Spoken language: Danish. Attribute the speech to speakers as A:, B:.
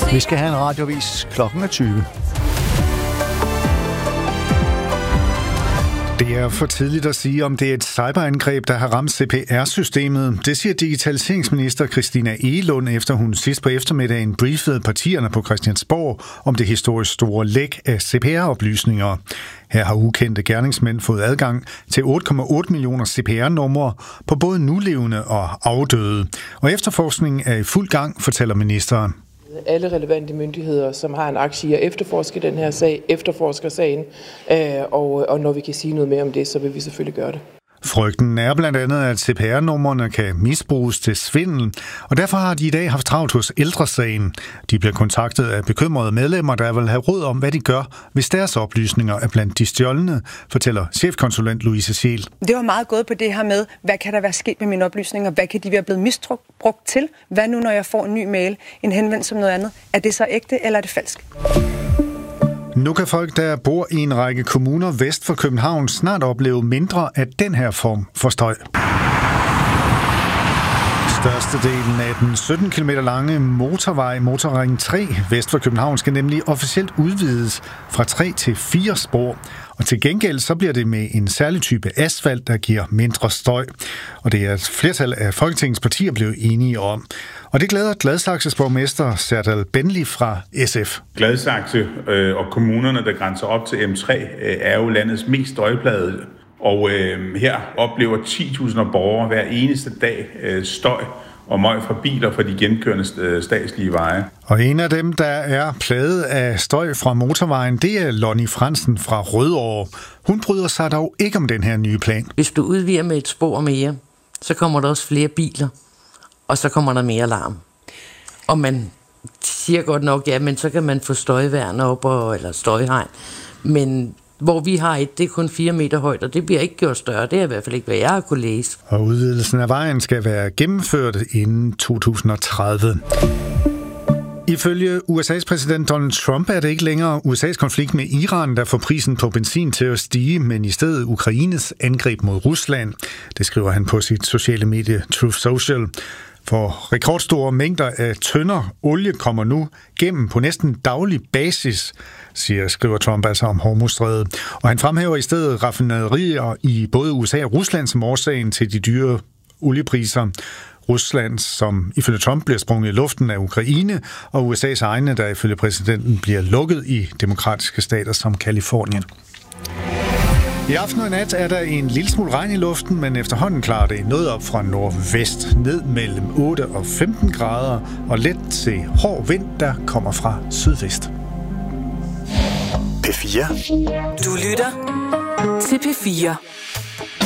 A: Vi skal have en radiovis. Klokken er 20.
B: Det er for tidligt at sige, om det er et cyberangreb, der har ramt CPR-systemet. Det siger digitaliseringsminister Christina Egelund, efter hun sidst på eftermiddagen briefede partierne på Christiansborg om det historisk store læk af CPR-oplysninger. Her har ukendte gerningsmænd fået adgang til 8,8 millioner CPR-numre på både nulevende og afdøde. Og efterforskningen er i fuld gang, fortæller ministeren.
C: Alle relevante myndigheder, som har en aktie i at efterforske den her sag, efterforsker sagen, og når vi kan sige noget mere om det, så vil vi selvfølgelig gøre det.
B: Frygten er blandt andet, at CPR-numrene kan misbruges til svindel, og derfor har de i dag haft travlt hos Ældresagen. De bliver kontaktet af bekymrede medlemmer, der vil have råd om, hvad de gør, hvis deres oplysninger er blandt de stjålne, fortæller chefkonsulent Louise Scheel.
D: Det var meget godt på det her med, hvad kan der være sket med mine oplysninger? Hvad kan de være blevet misbrugt til? Hvad nu, når jeg får en ny mail, en henvendelse om noget andet? Er det så ægte, eller er det falsk?
B: Nu kan folk, der bor i en række kommuner vest for København, snart opleve mindre af den her form for støj. Størstedelen af den 17 km lange motorvej, Motorring 3, vest for København, skal nemlig officielt udvides fra 3 til 4 spor. Og til gengæld så bliver det med en særlig type asfalt, der giver mindre støj. Og det er et flertal af Folketingets partier blevet enige om. Og det glæder Gladsaxes borgmester Serdal Benli fra SF.
E: Gladsaxe og kommunerne, der grænser op til M3, er jo landets mest støjplagede. Og her oplever 10.000 borgere hver eneste dag støj og møg fra biler fra de genkørende statslige veje.
B: Og en af dem, der er plaget af støj fra motorvejen, det er Lonnie Fransen fra Rødovre. Hun bryder sig dog ikke om den her nye plan.
F: Hvis du udvider med et spor mere, så kommer der også flere biler, og så kommer der mere larm. Og man siger godt nok, ja, men så kan man få støjværn op, eller støjhegn. Men hvor vi har det er kun 4 meter højt, og det bliver ikke gjort større. Det er i hvert fald ikke, hvad jeg har kunne læse.
B: Og udvidelsen af vejen skal være gennemført inden 2030. Ifølge USA's præsident Donald Trump er det ikke længere USA's konflikt med Iran, der får prisen på benzin til at stige, men i stedet Ukraines angreb mod Rusland. Det skriver han på sit sociale medie Truth Social. For rekordstore mængder af tønder olie kommer nu gennem på næsten daglig basis, skriver Trump altså om Hormuzstrædet. Og han fremhæver i stedet raffinaderier i både USA og Rusland som årsagen til de dyre oliepriser. Rusland, som ifølge Trump bliver sprunget i luften af Ukraine, og USA's egne, der ifølge præsidenten bliver lukket i demokratiske stater som Kalifornien. I aften og nat er der en lille smule regn i luften, men efterhånden klarer det noget op fra nordvest, ned mellem 8 og 15 grader, og let til hård vind, der kommer fra sydvest.
A: P4.
G: Du lytter til P4.